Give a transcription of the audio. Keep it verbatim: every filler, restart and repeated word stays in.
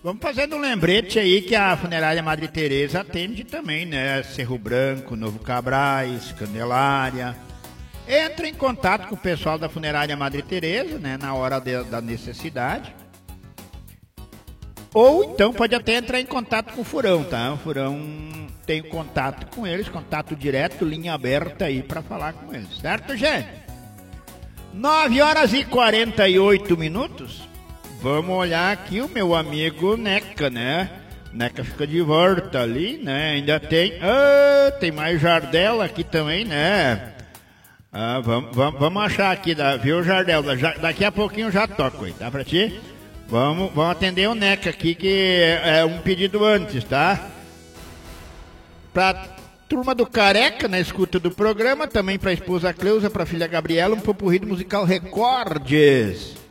Vamos fazendo um lembrete aí que a Funerária Madre Teresa atende também, né? Cerro Branco, Novo Cabrais, Candelária. Entra em contato com o pessoal da Funerária Madre Teresa, né? Na hora de, da necessidade. Ou então pode até entrar em contato com o Furão, tá? O Furão tem contato com eles, contato direto, linha aberta aí para falar com eles, certo, gente? nove horas e quarenta e oito minutos. Vamos olhar aqui o meu amigo Neca, né? Neca fica de volta ali, né? Ainda tem... Ah, tem mais Jardel aqui também, né? Ah, vamos, vamos, vamos achar aqui, viu, Jardel? Já, daqui a pouquinho já toco aí, tá pra ti? Vamos, vamos atender o Neca aqui, que é um pedido antes, tá? Pra turma do Careca, na escuta do programa, também pra esposa Cleusa, pra filha Gabriela, um popurrí do musical Recordes.